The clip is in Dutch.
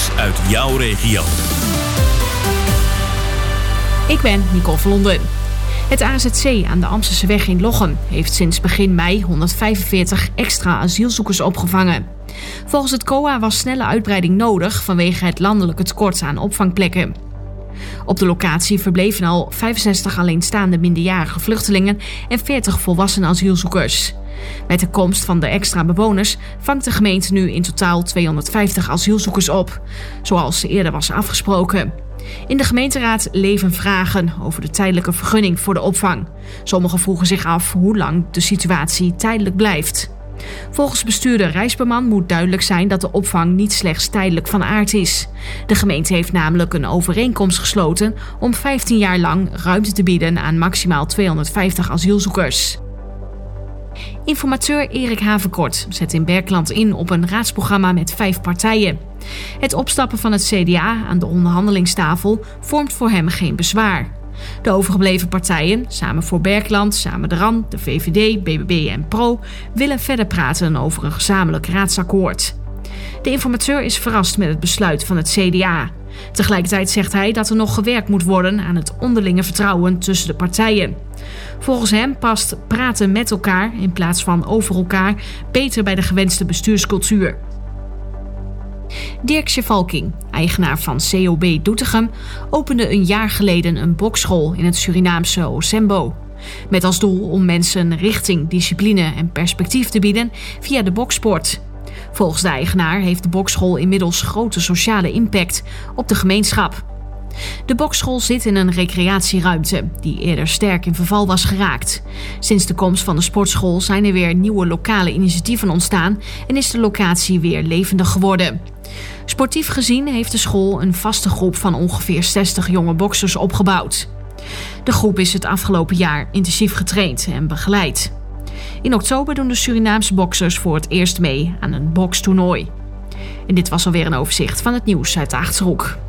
nieuws uit jouw regio. Ik ben Nicole van Londen. Het AZC aan de Amstelseweg in Lochem heeft sinds begin mei 145 extra asielzoekers opgevangen. Volgens het COA was snelle uitbreiding nodig vanwege het landelijke tekort aan opvangplekken. Op de locatie verbleven al 65 alleenstaande minderjarige vluchtelingen en 40 volwassen asielzoekers. Met de komst van de extra bewoners vangt de gemeente nu in totaal 250 asielzoekers op, zoals eerder was afgesproken. In de gemeenteraad leven vragen over de tijdelijke vergunning voor de opvang. Sommigen vroegen zich af hoe lang de situatie tijdelijk blijft. Volgens bestuurder Rijsberman moet duidelijk zijn dat de opvang niet slechts tijdelijk van aard is. De gemeente heeft namelijk een overeenkomst gesloten om 15 jaar lang ruimte te bieden aan maximaal 250 asielzoekers. Informateur Erik Havenkort zet in Berkland in op een raadsprogramma met 5 partijen. Het opstappen van het CDA aan de onderhandelingstafel vormt voor hem geen bezwaar. De overgebleven partijen, Samen voor Berkland, Samen de RAN, de VVD, BBB en PRO, willen verder praten over een gezamenlijk raadsakkoord. De informateur is verrast met het besluit van het CDA. Tegelijkertijd zegt hij dat er nog gewerkt moet worden aan het onderlinge vertrouwen tussen de partijen. Volgens hem past praten met elkaar in plaats van over elkaar beter bij de gewenste bestuurscultuur. Dirk Sjevalking, eigenaar van COB Doetinchem, opende een jaar geleden een bokschool in het Surinaamse Osembo. Met als doel om mensen richting, discipline en perspectief te bieden via de boksport. Volgens de eigenaar heeft de bokschool inmiddels grote sociale impact op de gemeenschap. De bokschool zit in een recreatieruimte die eerder sterk in verval was geraakt. Sinds de komst van de sportschool zijn er weer nieuwe lokale initiatieven ontstaan en is de locatie weer levendig geworden. Sportief gezien heeft de school een vaste groep van ongeveer 60 jonge boksers opgebouwd. De groep is het afgelopen jaar intensief getraind en begeleid. In oktober doen de Surinaamse boksers voor het eerst mee aan een bokstoernooi. En dit was alweer een overzicht van het nieuws uit de Achterhoek.